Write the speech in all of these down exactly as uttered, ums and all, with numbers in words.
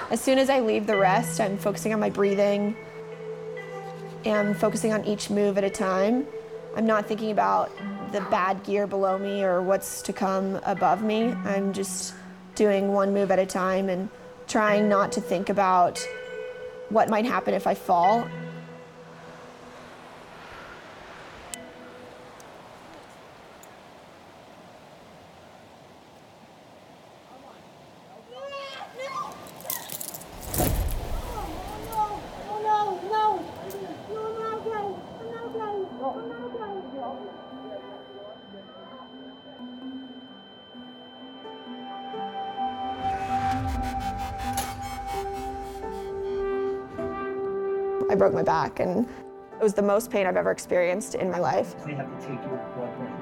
As soon as I leave the rest, I'm focusing on my breathing and focusing on each move at a time. I'm not thinking about the bad gear below me or what's to come above me. I'm just doing one move at a time and trying not to think about what might happen if I fall. I broke my back, and it was the most pain I've ever experienced in my life. They have to take your blood pressure.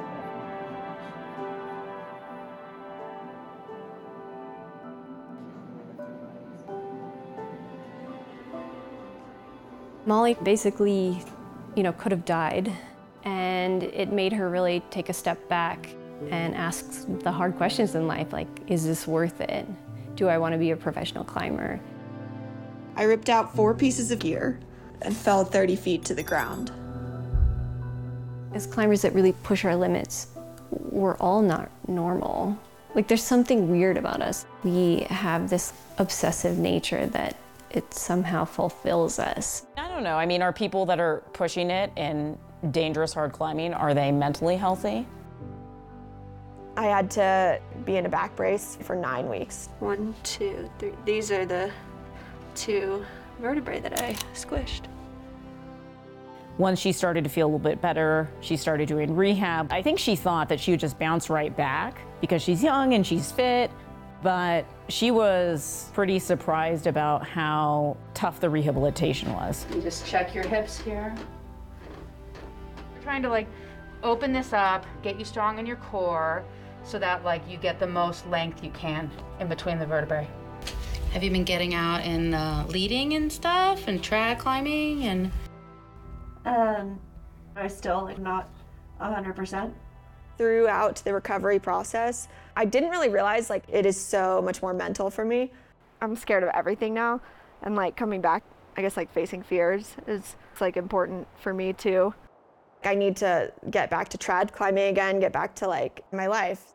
Molly basically, you know, could have died, and it made her really take a step back and ask the hard questions in life, like, is this worth it? Do I want to be a professional climber? I ripped out four pieces of gear and fell thirty feet to the ground. As climbers that really push our limits, we're all not normal. Like, there's something weird about us. We have this obsessive nature that it somehow fulfills us. I don't know. I mean, are people that are pushing it in dangerous hard climbing, are they mentally healthy? I had to be in a back brace for nine weeks. One, two, three. These are the two vertebrae that I squished. Once she started to feel a little bit better, she started doing rehab. I think she thought that she would just bounce right back because she's young and she's fit, but she was pretty surprised about how tough the rehabilitation was. You just check your hips here. We're trying to like open this up, get you strong in your core so that like you get the most length you can in between the vertebrae. Have you been getting out and uh, leading and stuff and trad climbing and? Um, I still like not one hundred percent. Throughout the recovery process, I didn't really realize like it is so much more mental for me. I'm scared of everything now, and like coming back, I guess like facing fears is it's, like important for me too. I need to get back to trad climbing again, get back to like my life.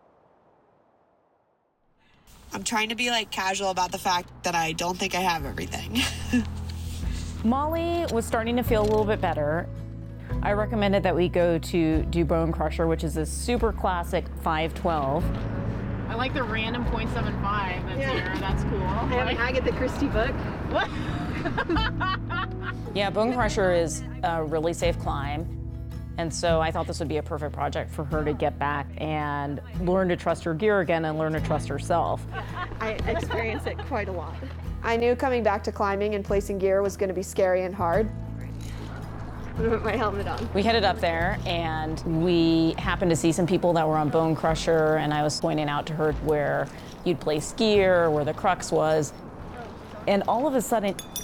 I'm trying to be like casual about the fact that I don't think I have everything. Molly was starting to feel a little bit better. I recommended that we go to do Bone Crusher, which is a super classic five twelve. I like the random point seven five that's Yeah. here. That's cool. I have an Agatha Christie book. What? Yeah, Bone Crusher is a really safe climb. And so I thought this would be a perfect project for her to get back and learn to trust her gear again and learn to trust herself. I experience it quite a lot. I knew coming back to climbing and placing gear was going to be scary and hard. I'm gonna put my helmet on. We headed up there and we happened to see some people that were on Bone Crusher, and I was pointing out to her where you'd place gear, where the crux was. And all of a sudden,